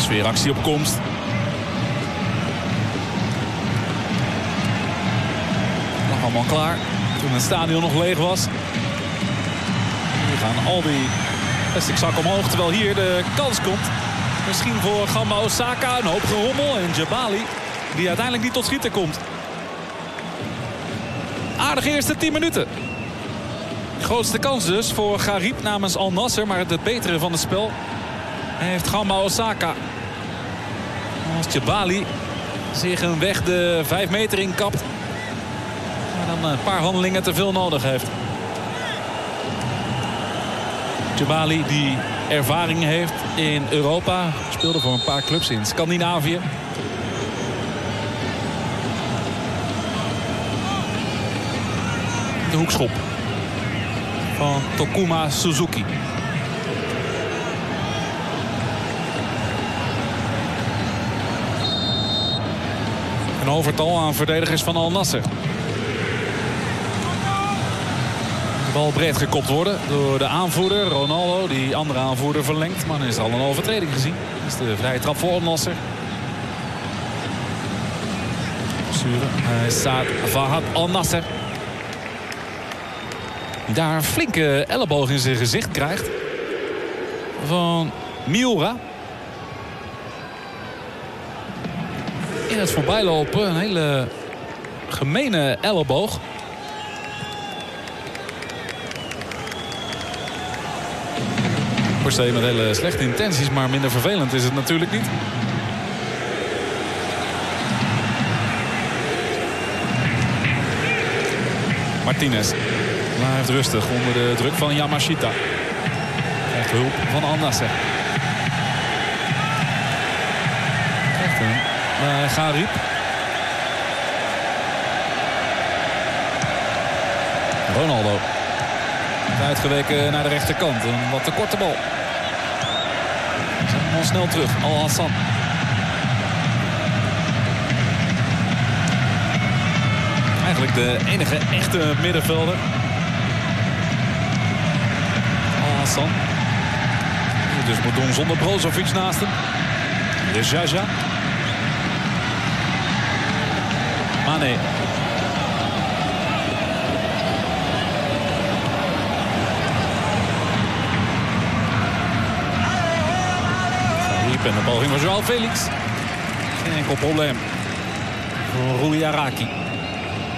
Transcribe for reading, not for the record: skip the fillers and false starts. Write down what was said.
weer actie op komst. Nog allemaal klaar. Toen het stadion nog leeg was. Nu gaan al die plastic zakken omhoog. Terwijl hier de kans komt. Misschien voor Gamba Osaka. Een hoop gerommel. En Jebali die uiteindelijk niet tot schieten komt. Aardige eerste 10 minuten. Grootste kans dus voor Gharib namens Al Nassr. Maar het betere van het spel heeft Gamba Osaka. Als Jebali zich een weg de 5 meter inkapt. Maar dan een paar handelingen te veel nodig heeft. Jebali die ervaring heeft in Europa. Speelde voor een paar clubs in Scandinavië. De hoekschop van Tokuma Suzuki. Een overtal aan verdedigers van Al Nassr. De bal breed gekopt worden door de aanvoerder Ronaldo. Die andere aanvoerder verlengt. Maar dan is er al een overtreding gezien. Dat is de vrije trap voor Al Nassr. Saad Fahad Al Nassr. Die daar een flinke elleboog in zijn gezicht krijgt. Van Miura. In het voorbijlopen een hele gemene elleboog. Per se met hele slechte intenties, maar minder vervelend is het natuurlijk niet. Martinez blijft rustig onder de druk van Yamashita. Krijgt hulp van Al Nassr. Krijgt hem bij Gharib. Ronaldo. Uitgeweken naar de rechterkant. Een wat te korte bal. Zet hem al snel terug. Al Hassan. Eigenlijk de enige echte middenvelder. Al Hassan. Dus moet doen zonder Brozovic naast hem. Rejaja. Mane. En de bal ging voor Joao Felix. Geen enkel probleem voor Rui Araki.